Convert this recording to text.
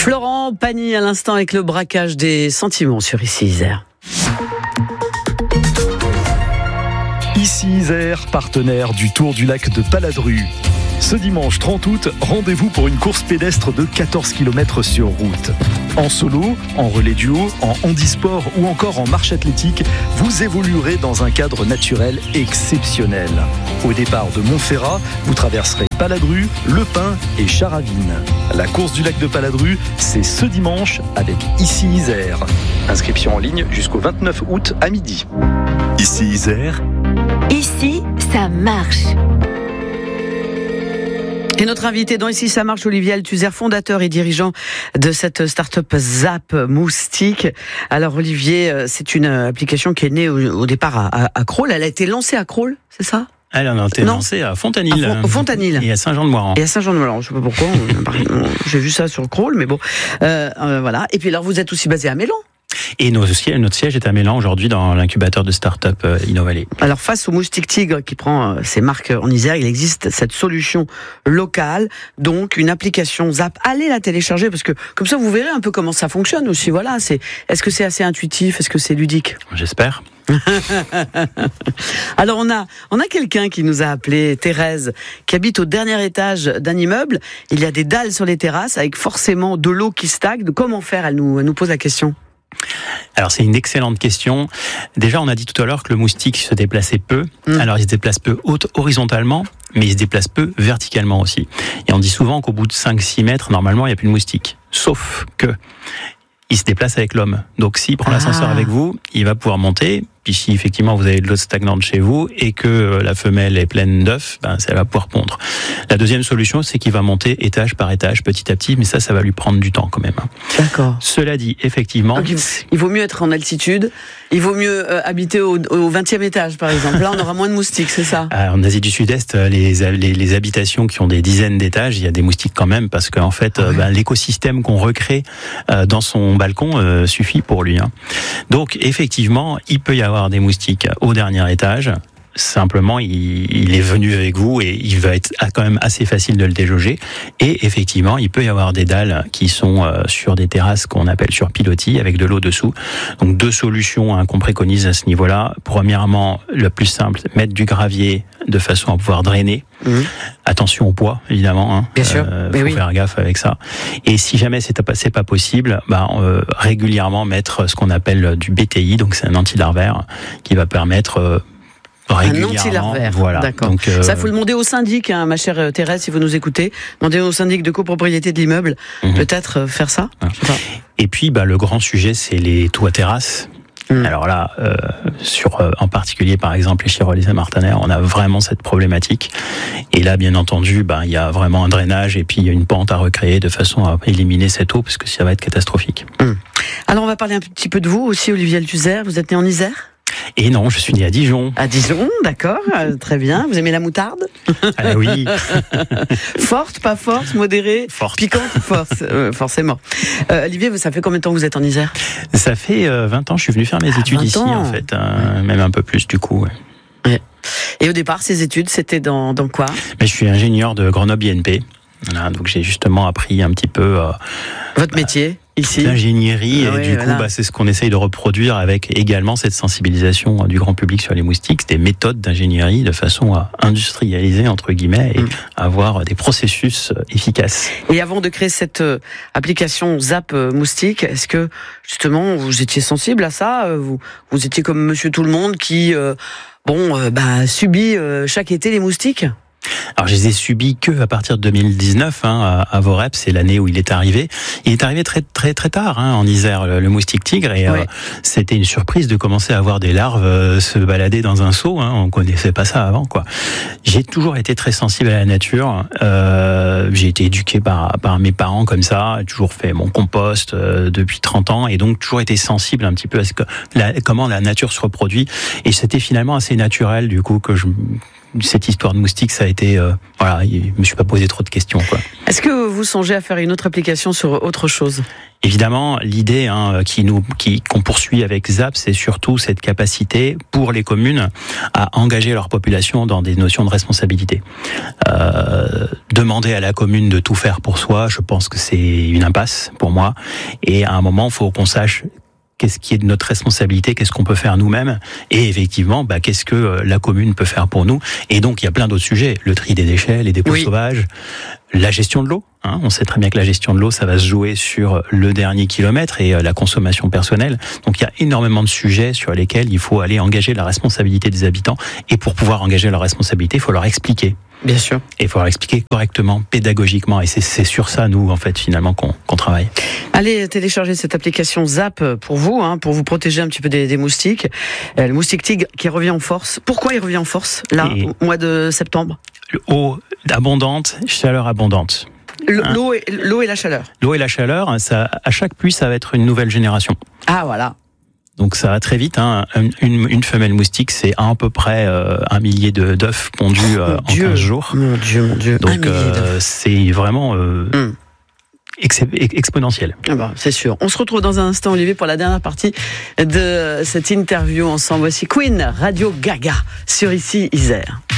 Florent Pagny à l'instant avec le braquage des sentiments sur Ici Isère. Ici Isère, partenaire du Tour du lac de Paladru. Ce dimanche 30 août, rendez-vous pour une course pédestre de 14 km sur route. En solo, en relais duo, en handisport ou encore en marche athlétique, vous évoluerez dans un cadre naturel exceptionnel. Au départ de Montferrat, vous traverserez Paladru, Le Pin et Charavine. La course du lac de Paladru, c'est ce dimanche avec Ici Isère. Inscription en ligne jusqu'au 29 août à midi. Ici Isère. Ici, ça marche. Et notre invité dans Ici ça marche, Olivier Althusser, fondateur et dirigeant de cette start-up Zap Moustique. Alors Olivier, c'est une application qui est née au départ à Crolles. Elle a été lancée à Crolles, c'est ça ? Elle en a été lancée à Fontanil. Fontanil. Et à Saint-Jean-de-Moiran. Et à Saint-Jean-de-Moiran. Je sais pas pourquoi. J'ai vu ça sur Crolles, mais bon. Voilà. Et puis alors, vous êtes aussi basé à Mélan. Et notre siège est à Mélan aujourd'hui dans l'incubateur de start-up Innovalley. Alors face au moustique tigre qui prend ses marques en Isère, il existe cette solution locale, donc une application Zap. Allez la télécharger parce que comme ça vous verrez un peu comment ça fonctionne aussi. Voilà, est-ce que c'est assez intuitif, est-ce que c'est ludique ? J'espère. Alors on a quelqu'un qui nous a appelé, Thérèse, qui habite au dernier étage d'un immeuble. Il y a des dalles sur les terrasses avec forcément de l'eau qui stagne. Comment faire ? Elle nous pose la question. Alors c'est une excellente question. Déjà on a dit tout à l'heure que le moustique se déplaçait peu. Alors il se déplace peu horizontalement, mais il se déplace peu verticalement aussi. Et on dit souvent qu'au bout de 5-6 mètres, normalement il n'y a plus de moustique. Sauf que il se déplace avec l'homme. Donc s'il prend l'ascenseur avec vous, il va pouvoir monter. Puis si effectivement vous avez de l'eau stagnante chez vous et que la femelle est pleine d'œufs, ça va pouvoir pondre. La deuxième solution, c'est qu'il va monter étage par étage, petit à petit, mais ça va lui prendre du temps quand même. D'accord. Cela dit, effectivement... Donc, il vaut mieux être en altitude, il vaut mieux habiter au 20e étage par exemple. Là on aura moins de moustiques, c'est ça ? En Asie du Sud-Est, les habitations qui ont des dizaines d'étages, il y a des moustiques quand même, parce qu'en fait, l'écosystème qu'on recrée dans son balcon suffit pour lui. Donc effectivement, il peut y avoir des moustiques au dernier étage. Simplement, il est venu avec vous et il va être quand même assez facile de le déjauger. Et effectivement, il peut y avoir des dalles qui sont sur des terrasses qu'on appelle sur pilotis avec de l'eau dessous. Donc deux solutions qu'on préconise à ce niveau-là. Premièrement, le plus simple, mettre du gravier de façon à pouvoir drainer. Attention au poids, évidemment. Bien sûr. Faut faire gaffe avec ça. Et si jamais c'est pas possible, régulièrement mettre ce qu'on appelle du BTI, donc c'est un antilarvaire qui va permettre régulièrement. Un anti-larvaire. Voilà. D'accord. Donc, ça, faut le demander au syndic, ma chère Thérèse, si vous nous écoutez. Demandez au syndic de copropriété de l'immeuble. Peut-être faire ça. Et puis, le grand sujet, c'est les toits terrasses. Alors là, en particulier, par exemple, les Chirolles et Saint-Martinère, on a vraiment cette problématique. Et là, bien entendu, il y a vraiment un drainage et puis il y a une pente à recréer de façon à éliminer cette eau, parce que ça va être catastrophique. Alors, on va parler un petit peu de vous aussi, Olivier Althusser. Vous êtes né en Isère ? Et non, je suis né à Dijon. À Dijon, d'accord, très bien. Vous aimez la moutarde ? Ah oui. Forte, pas forte, modérée ? Forte. Piquante, forte, forcément. Olivier, ça fait combien de temps que vous êtes en Isère ? Ça fait 20 ans, je suis venu faire mes études ici, en fait. Même un peu plus, du coup. Ouais. Et au départ, ces études, c'était dans quoi ? Je suis ingénieur de Grenoble INP. Voilà, donc j'ai justement appris un petit peu... votre métier ici, l'ingénierie, et du coup, c'est ce qu'on essaye de reproduire avec également cette sensibilisation du grand public sur les moustiques, des méthodes d'ingénierie de façon à industrialiser, entre guillemets, et avoir des processus efficaces. Et avant de créer cette application Zap Moustique, est-ce que, justement, vous étiez sensible à ça ? Vous étiez comme monsieur tout le monde qui, subit chaque été les moustiques ? Alors je les ai subis que à partir de 2019, à Vorep, c'est l'année où il est arrivé. Il est arrivé très très très tard en Isère, le moustique tigre, et c'était une surprise de commencer à voir des larves se balader dans un seau. On connaissait pas ça avant, quoi. J'ai toujours été très sensible à la nature. J'ai été éduqué par mes parents comme ça. J'ai toujours fait mon compost depuis 30 ans, et donc toujours été sensible un petit peu à comment la nature se reproduit. Et c'était finalement assez naturel du coup que cette histoire de moustiques, ça a été, voilà, je me suis pas posé trop de questions, quoi. Est-ce que vous songez à faire une autre application sur autre chose ? Évidemment, l'idée qu'on poursuit avec ZAP, c'est surtout cette capacité pour les communes à engager leur population dans des notions de responsabilité. Demander à la commune de tout faire pour soi, je pense que c'est une impasse pour moi. Et à un moment, il faut qu'on sache qu'est-ce qui est de notre responsabilité, qu'est-ce qu'on peut faire nous-mêmes, et effectivement, qu'est-ce que la commune peut faire pour nous. Et donc, il y a plein d'autres sujets, le tri des déchets, les dépôts sauvages, la gestion de l'eau. On sait très bien que la gestion de l'eau, ça va se jouer sur le dernier kilomètre et la consommation personnelle. Donc, il y a énormément de sujets sur lesquels il faut aller engager la responsabilité des habitants. Et pour pouvoir engager leur responsabilité, il faut leur expliquer. Bien sûr. Et il faut leur expliquer correctement, pédagogiquement. Et c'est sur ça, nous, en fait, finalement, qu'on travaille. Allez télécharger cette application ZAP pour vous protéger un petit peu des moustiques. Le moustique tigre qui revient en force. Pourquoi il revient en force, là, au mois de septembre ? Eau abondante, chaleur abondante. L'eau et la chaleur. L'eau et la chaleur, ça, à chaque pluie, ça va être une nouvelle génération. Ah, voilà. Donc ça va très vite. Une femelle moustique, c'est à peu près 1 millier d'œufs pondus en 15 jours. Mon Dieu. Donc c'est vraiment exponentiel. Ah bah, c'est sûr. On se retrouve dans un instant, Olivier, pour la dernière partie de cette interview ensemble. Voici Queen, Radio Gaga, sur Ici Isère.